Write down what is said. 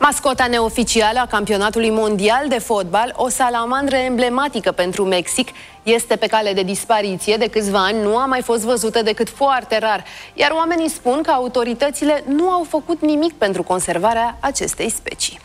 Mascota neoficială a campionatului mondial de fotbal, o salamandră emblematică pentru Mexic, este pe cale de dispariție. De câțiva ani nu a mai fost văzută decât foarte rar, iar oamenii spun că autoritățile nu au făcut nimic pentru conservarea acestei specii.